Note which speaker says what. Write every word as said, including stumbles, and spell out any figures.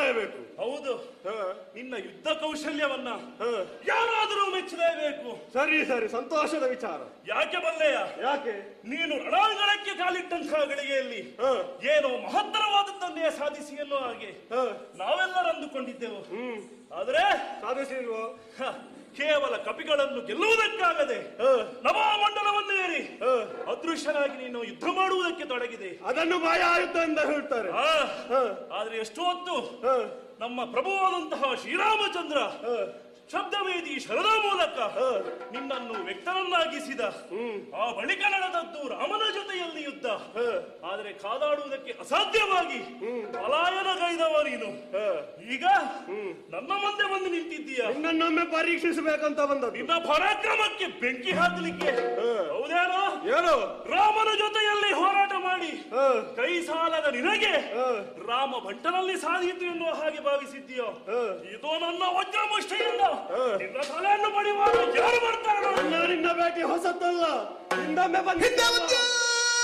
Speaker 1: ಮೆಚ್ಚಲೇಬೇಕು.
Speaker 2: ಹೌದು, ನಿನ್ನ ಯುದ್ಧ ಕೌಶಲ್ಯವನ್ನ ಯಾರಾದರೂ ಮೆಚ್ಚಲೇಬೇಕು.
Speaker 1: ಸರಿ ಸರಿ, ಸಂತೋಷದ ವಿಚಾರ.
Speaker 2: ಯಾಕೆ ಬಲ್ಲೆಯ?
Speaker 1: ಯಾಕೆ?
Speaker 2: ನೀನು ರಣಾಂಗಣಕ್ಕೆ ಕಾಲಿಟ್ಟಂತಹ ಗಳಿಗೆಯಲ್ಲಿ ಏನೋ ಮಹತ್ತರವಾದದ್ದನ್ನೇ ಸಾಧಿಸಿ ಎನ್ನುವ ಹಾಗೆ ನಾವೆಲ್ಲರೂ ಅಂದುಕೊಂಡಿದ್ದೆವು. ಆದ್ರೆ
Speaker 1: ಸಾಧಿಸಿಲ್ವೋ?
Speaker 2: ಕೇವಲ ಕಪಿಗಳನ್ನು ಗೆಲ್ಲುವುದಕ್ಕಾಗದೆ ನವಾಮಂಡಲವನ್ನು ಏರಿ ಅದೃಶ್ಯನಾಗಿ ನೀನು ಯುದ್ಧ ಮಾಡುವುದಕ್ಕೆ ತೊಡಗಿದೆ.
Speaker 1: ಅದನ್ನು ಮಾಯ ಆಯುಧ ಅಂತ ಹೇಳ್ತಾರೆ.
Speaker 2: ಆದ್ರೆ ಎಷ್ಟು ಹೊತ್ತು ನಮ್ಮ ಪ್ರಭುವಾದಂತಹ ಶ್ರೀರಾಮಚಂದ್ರ ಶಬ್ದವೇದಿ ಶರದ ಮೂಲಕ ನಿನ್ನನ್ನು ವ್ಯಕ್ತನನ್ನಾಗಿಸಿದ. ಆ ಬಳಿಕ ನಡೆದದ್ದು ರಾಮನ ಜೊತೆಯಲ್ಲಿ ಯುದ್ಧ. ಆದರೆ ಕಾದಾಡುವುದಕ್ಕೆ ಅಸಾಧ್ಯವಾಗಿ ಪಲಾಯನಗೈದವ ನೀನು. ಈಗ ನನ್ನ ಮುಂದೆ ಬಂದು ನಿಂತಿದ್ದೀಯ.
Speaker 1: ನಿನ್ನನ್ನೊಮ್ಮೆ ಪರೀಕ್ಷಿಸಬೇಕಂತ ಬಂದದ್ದು.
Speaker 2: ನಿನ್ನ ಪರಾಕ್ರಮಕ್ಕೆ ಬೆಂಕಿ ಹಾಕಲಿಕ್ಕೆ. ಹೌದೇನೋ?
Speaker 1: ಏನು?
Speaker 2: ರಾಮನ ಜೊತೆಯಲ್ಲಿ ಹೋರಾಟ ಮಾಡಿ ಕೈ ಸಾಲದ ನಿನಗೆ ರಾಮ ಭಂಟನಲ್ಲಿ ಸಾಧಿತು ಎನ್ನುವ ಹಾಗೆ ಭಾವಿಸಿದ್ದೀಯೋ? ಇದು ನನ್ನ ವಜ್ರಮುಷ್ಟಿಯಿಂದ ನಿನ್ನ ತಲೆಯನ್ನು ಪಡೆಯುವಾಗ ಯಾರು ಬರ್ತಾರೆ?
Speaker 1: ನಿನ್ನ ಭೇಟಿ ಹೊಸತಲ್ಲ. ಹಿಂದೊಮ್ಮೆ ಬಂದ